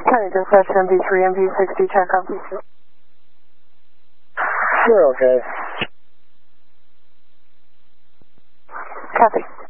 County Dispatch MV3, MV60, check up. You're okay. Copy.